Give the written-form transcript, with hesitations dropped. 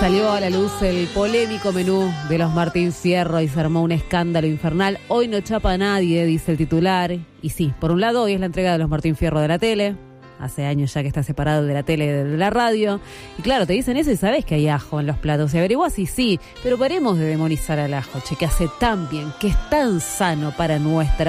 Salió a la luz el polémico menú de los Martín Fierro y se armó un escándalo infernal. Hoy no chapa a nadie, dice el titular. Y sí, por un lado hoy es la entrega de los Martín Fierro de la tele. Hace años ya que está separado de la tele y de la radio. Y claro, te dicen eso y sabes que hay ajo en los platos. Y averiguás y sí, pero paremos de demonizar al ajo, che, que hace tan bien, que es tan sano para nuestra